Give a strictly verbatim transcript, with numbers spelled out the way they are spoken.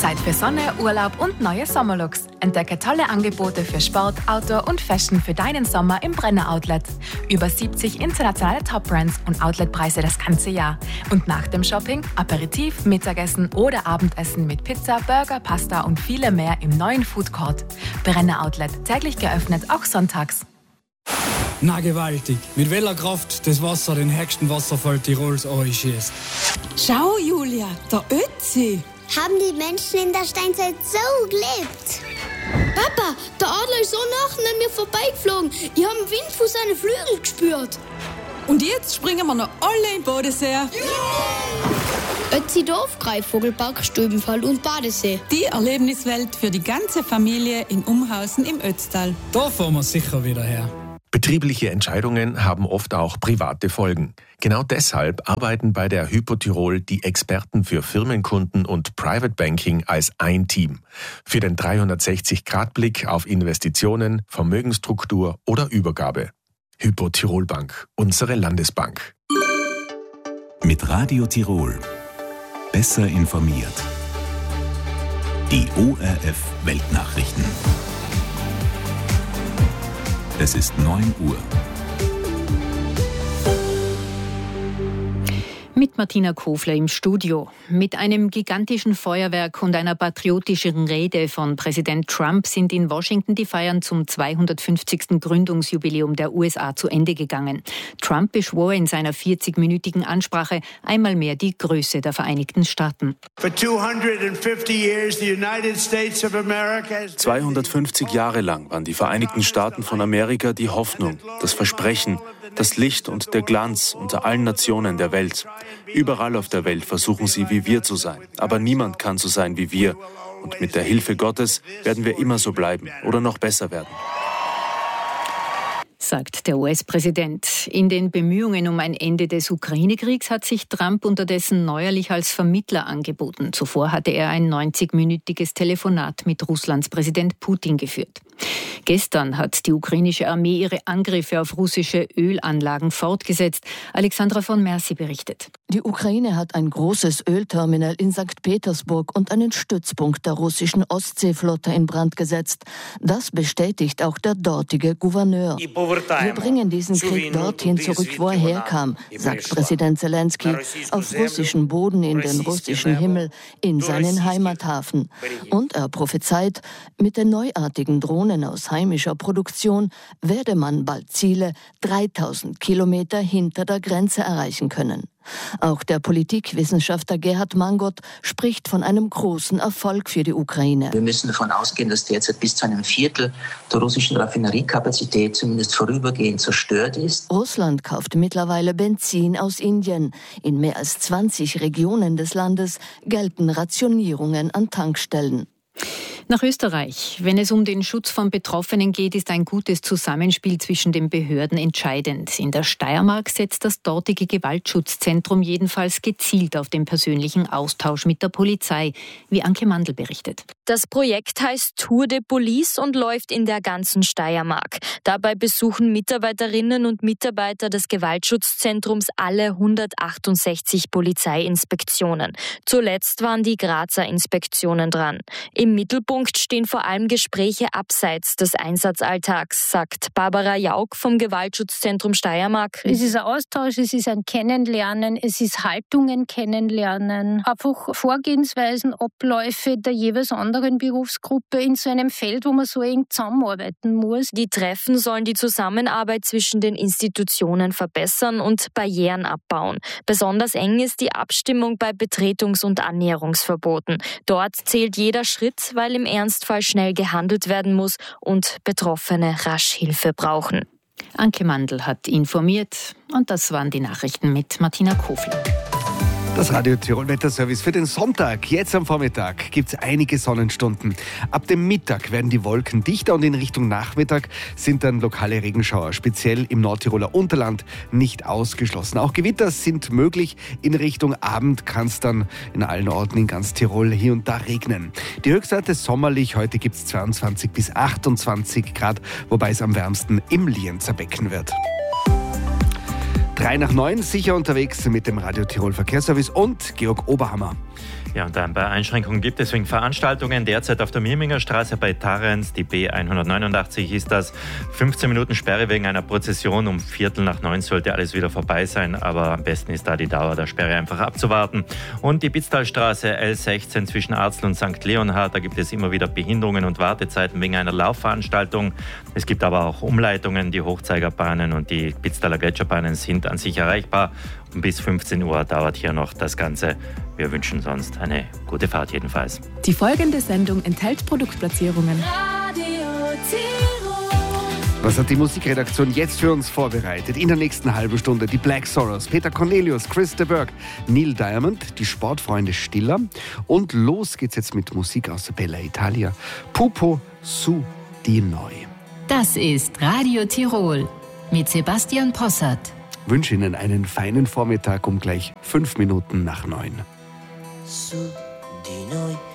Zeit für Sonne, Urlaub und neue Sommerlooks. Entdecke tolle Angebote für Sport, Outdoor und Fashion für deinen Sommer im Brenner Outlet. Über siebzig internationale Top-Brands und Outletpreise das ganze Jahr. Und nach dem Shopping Aperitif, Mittagessen oder Abendessen mit Pizza, Burger, Pasta und viele mehr im neuen Food Court. Brenner Outlet, täglich geöffnet, auch sonntags. Na gewaltig, mit welcher Kraft das Wasser den höchsten Wasserfall Tirols anschießt. Schau, Julia, der Ötzi. Haben die Menschen in der Steinzeit so gelebt? Papa, der Adler ist so nah an mir vorbeigeflogen. Ich habe den Wind von seinen Flügeln gespürt. Und jetzt springen wir noch alle in Bodensee. Yeah! Ötzi-Dorf, Greifvogelpark, Stübenfall und Badesee. Die Erlebniswelt für die ganze Familie in Umhausen im Ötztal. Da fahren wir sicher wieder her. Betriebliche Entscheidungen haben oft auch private Folgen. Genau deshalb arbeiten bei der Hypo Tirol die Experten für Firmenkunden und Private Banking als ein Team. Für den dreihundertsechzig Grad Blick auf Investitionen, Vermögensstruktur oder Übergabe. Hypo Tirol Bank, unsere Landesbank. Mit Radio Tirol. Besser informiert. Die O R F Weltnachrichten. Es ist neun Uhr. Mit Martina Kofler im Studio. Mit einem gigantischen Feuerwerk und einer patriotischen Rede von Präsident Trump sind in Washington die Feiern zum zweihundertfünfzigsten Gründungsjubiläum der U S A zu Ende gegangen. Trump beschwor in seiner vierzigminütigen Ansprache einmal mehr die Größe der Vereinigten Staaten. zweihundertfünfzig Jahre lang waren die Vereinigten Staaten von Amerika die Hoffnung, das Versprechen, das Licht und der Glanz unter allen Nationen der Welt. Überall auf der Welt versuchen sie, wie wir zu sein. Aber niemand kann so sein wie wir. Und mit der Hilfe Gottes werden wir immer so bleiben oder noch besser werden. Sagt der U S-Präsident. In den Bemühungen um ein Ende des Ukraine-Kriegs hat sich Trump unterdessen neuerlich als Vermittler angeboten. Zuvor hatte er ein neunzigminütiges Telefonat mit Russlands Präsident Putin geführt. Gestern hat die ukrainische Armee ihre Angriffe auf russische Ölanlagen fortgesetzt. Alexandra von Mercy berichtet. Die Ukraine hat ein großes Ölterminal in Sankt Petersburg und einen Stützpunkt der russischen Ostseeflotte in Brand gesetzt. Das bestätigt auch der dortige Gouverneur. Wir bringen diesen Krieg dorthin zurück, wo er herkam, sagt Präsident Zelensky, auf russischen Boden, in den russischen Himmel, in seinen Heimathafen. Und er prophezeit, mit den neuartigen Drohnen aus heimischer Produktion werde man bald Ziele dreitausend Kilometer hinter der Grenze erreichen können. Auch der Politikwissenschaftler Gerhard Mangott spricht von einem großen Erfolg für die Ukraine. Wir müssen davon ausgehen, dass derzeit bis zu einem Viertel der russischen Raffineriekapazität zumindest vorübergehend zerstört ist. Russland kauft mittlerweile Benzin aus Indien. In mehr als zwanzig Regionen des Landes gelten Rationierungen an Tankstellen. Nach Österreich. Wenn es um den Schutz von Betroffenen geht, ist ein gutes Zusammenspiel zwischen den Behörden entscheidend. In der Steiermark setzt das dortige Gewaltschutzzentrum jedenfalls gezielt auf den persönlichen Austausch mit der Polizei, wie Anke Mandl berichtet. Das Projekt heißt Tour de Police und läuft in der ganzen Steiermark. Dabei besuchen Mitarbeiterinnen und Mitarbeiter des Gewaltschutzzentrums alle hundertachtundsechzig Polizeiinspektionen. Zuletzt waren die Grazer Inspektionen dran. Im Mittelpunkt stehen vor allem Gespräche abseits des Einsatzalltags, sagt Barbara Jauch vom Gewaltschutzzentrum Steiermark. Es ist ein Austausch, es ist ein Kennenlernen, es ist Haltungen kennenlernen, einfach Vorgehensweisen, Abläufe der jeweils anderen Berufsgruppe in so einem Feld, wo man so eng zusammenarbeiten muss. Die Treffen sollen die Zusammenarbeit zwischen den Institutionen verbessern und Barrieren abbauen. Besonders eng ist die Abstimmung bei Betretungs- und Annäherungsverboten. Dort zählt jeder Schritt, weil im Ernstfall schnell gehandelt werden muss und Betroffene rasch Hilfe brauchen. Anke Mandl hat informiert und das waren die Nachrichten mit Martina Kofler. Das Radio Tirol Wetterservice für den Sonntag. Jetzt am Vormittag gibt es einige Sonnenstunden. Ab dem Mittag werden die Wolken dichter und in Richtung Nachmittag sind dann lokale Regenschauer, speziell im Nordtiroler Unterland, nicht ausgeschlossen. Auch Gewitter sind möglich. In Richtung Abend kann es dann in allen Orten in ganz Tirol hier und da regnen. Die Höchstwerte sommerlich. Heute gibt es zweiundzwanzig bis achtundzwanzig Grad, wobei es am wärmsten im Lienzer Becken wird. Drei nach neun, sicher unterwegs mit dem Radio Tirol Verkehrsservice und Georg Oberhammer. Ja, und ein paar Einschränkungen gibt es wegen Veranstaltungen. Derzeit auf der Mirminger Straße bei Tarens, die B hundertneunundachtzig ist das. fünfzehn Minuten Sperre wegen einer Prozession. Um Viertel nach neun sollte alles wieder vorbei sein, aber am besten ist da die Dauer der Sperre einfach abzuwarten. Und die Bitztalstraße L sechzehn zwischen Arzl und Sankt Leonhard, da gibt es immer wieder Behinderungen und Wartezeiten wegen einer Laufveranstaltung. Es gibt aber auch Umleitungen. Die Hochzeigerbahnen und die Bitztaler Gletscherbahnen sind an sich erreichbar. Und bis fünfzehn Uhr dauert hier noch das Ganze. Wir wünschen sonst eine gute Fahrt jedenfalls. Die folgende Sendung enthält Produktplatzierungen. Was hat die Musikredaktion jetzt für uns vorbereitet? In der nächsten halben Stunde die Black Sorrows, Peter Cornelius, Chris de Burgh, Neil Diamond, die Sportfreunde Stiller. Und los geht's jetzt mit Musik aus der Bella Italia. Pupo su di noi. Das ist Radio Tirol mit Sebastian Possart. Ich wünsche Ihnen einen feinen Vormittag um gleich fünf Minuten nach neun. Su di noi